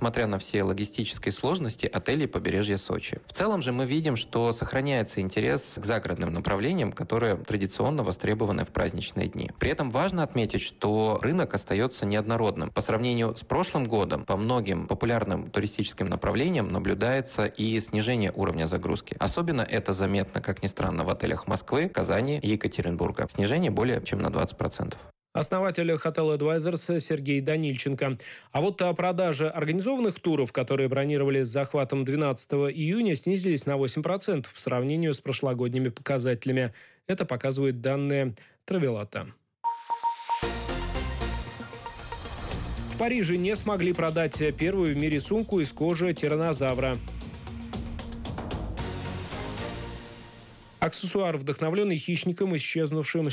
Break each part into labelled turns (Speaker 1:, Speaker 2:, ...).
Speaker 1: несмотря на все логистические сложности отелей побережья Сочи. В целом же мы видим, что сохраняется интерес к загородным направлениям, которые традиционно востребованы в праздничные дни. При этом важно отметить, что рынок остается неоднородным. По сравнению с прошлым годом по многим популярным туристическим направлениям наблюдается и снижение уровня загрузки. Особенно это заметно, как ни странно, в отелях Москвы, Казани и Екатеринбурга. Снижение более чем на 20%.
Speaker 2: Основатель Hotel Advisors Сергей Данильченко. А вот продажи организованных туров, которые бронировали с захватом 12 июня, снизились на 8% в сравнении с прошлогодними показателями. Это показывают данные Travelata. В Париже не смогли продать первую в мире сумку из кожи тираннозавра. Аксессуар, вдохновленный хищником, исчезнувшим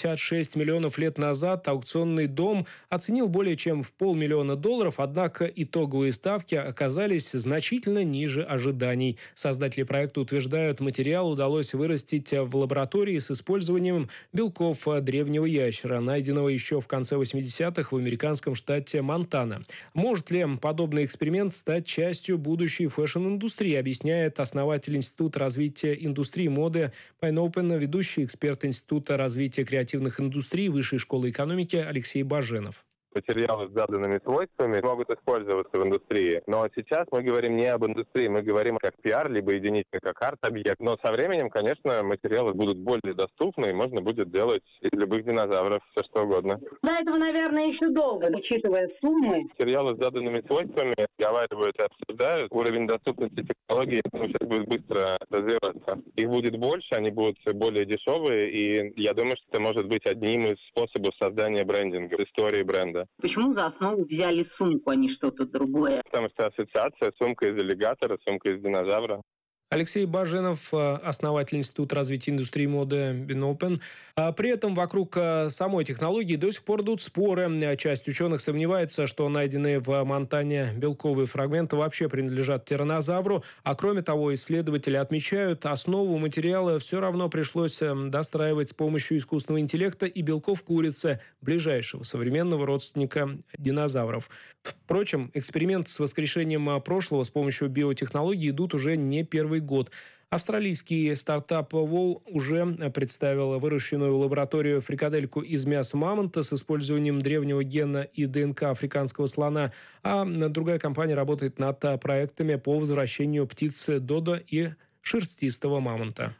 Speaker 2: 66 миллионов лет назад, аукционный дом оценил более чем в $500 000, однако итоговые ставки оказались значительно ниже ожиданий. Создатели проекта утверждают, материал удалось вырастить в лаборатории с использованием белков древнего ящера, найденного еще в конце 80-х в американском штате Монтана. Может ли подобный эксперимент стать частью будущей фэшн-индустрии, объясняет основатель Института развития индустрии моды Pineopen, ведущий эксперт Института развития креативных индустрий Высшей школы экономики Алексей Баженов.
Speaker 3: Материалы с заданными свойствами могут использоваться в индустрии. Но сейчас мы говорим не об индустрии, мы говорим как пиар, либо единица, как арт-объект. Но со временем, конечно, материалы будут более доступны, и можно будет делать из любых динозавров все что угодно.
Speaker 4: До этого, наверное, еще долго, учитывая суммы.
Speaker 3: Материалы с заданными свойствами разговаривают и обсуждают. Уровень доступности технологий сейчас будет быстро развиваться. Их будет больше, они будут более дешевые, и я думаю, что это может быть одним из способов создания брендинга, истории бренда.
Speaker 4: Почему за основу взяли сумку, а не что-то другое?
Speaker 3: Потому что ассоциация сумка из аллигатора, сумка из динозавра.
Speaker 2: Алексей Баженов, основатель Института развития индустрии моды Pineopen. При этом вокруг самой технологии до сих пор идут споры. Часть ученых сомневается, что найденные в Монтане белковые фрагменты вообще принадлежат тираннозавру. А кроме того, исследователи отмечают, основу материала все равно пришлось достраивать с помощью искусственного интеллекта и белков курицы, ближайшего современного родственника динозавров. Впрочем, эксперименты с воскрешением прошлого с помощью биотехнологий идут уже не первый год. Австралийский стартап Wow уже представил выращенную в лаборатории фрикадельку из мяса мамонта с использованием древнего гена и ДНК африканского слона, а другая компания работает над проектами по возвращению птицы додо и шерстистого мамонта.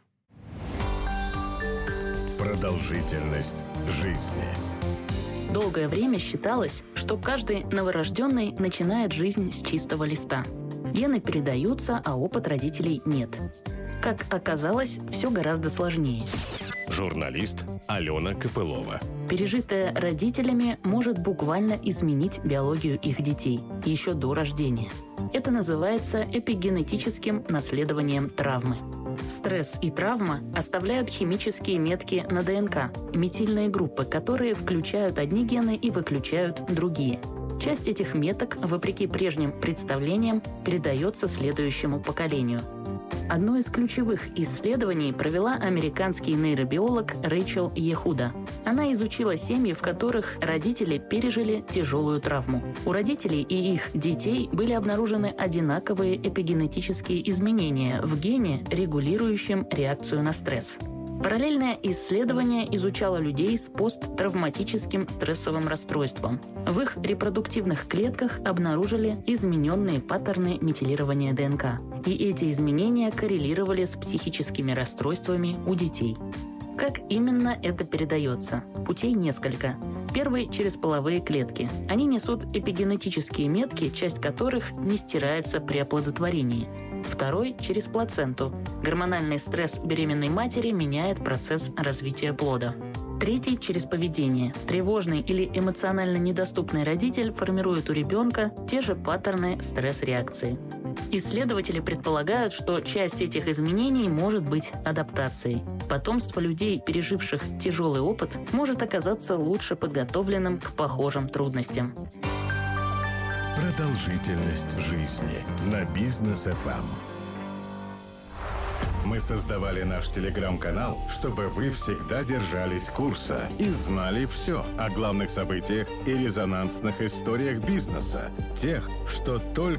Speaker 5: Продолжительность жизни.
Speaker 6: Долгое время считалось, что каждый новорожденный начинает жизнь с чистого листа. Гены передаются, а опыт родителей нет. Как оказалось, все гораздо сложнее.
Speaker 5: Журналист Алена Копылова.
Speaker 6: Пережитое родителями может буквально изменить биологию их детей еще до рождения. Это называется эпигенетическим наследованием травмы. Стресс и травма оставляют химические метки на ДНК, метильные группы, которые включают одни гены и выключают другие. Часть этих меток, вопреки прежним представлениям, передается следующему поколению. Одно из ключевых исследований провела американский нейробиолог Рэйчел Ехуда. Она изучила семьи, в которых родители пережили тяжелую травму. У родителей и их детей были обнаружены одинаковые эпигенетические изменения в гене, регулирующем реакцию на стресс. Параллельное исследование изучало людей с посттравматическим стрессовым расстройством. В их репродуктивных клетках обнаружили измененные паттерны метилирования ДНК. И эти изменения коррелировали с психическими расстройствами у детей. Как именно это передается? Путей несколько. Первый – через половые клетки. Они несут эпигенетические метки, часть которых не стирается при оплодотворении. Второй – через плаценту. Гормональный стресс беременной матери меняет процесс развития плода. Третий – через поведение. Тревожный или эмоционально недоступный родитель формирует у ребенка те же паттерны стресс-реакции. Исследователи предполагают, что часть этих изменений может быть адаптацией. Потомство людей, переживших тяжелый опыт, может оказаться лучше подготовленным к похожим трудностям.
Speaker 5: Продолжительность жизни на Бизнес FM. Мы создавали наш телеграм-канал, чтобы вы всегда держались курса и знали все о главных событиях и резонансных историях бизнеса, тех, что только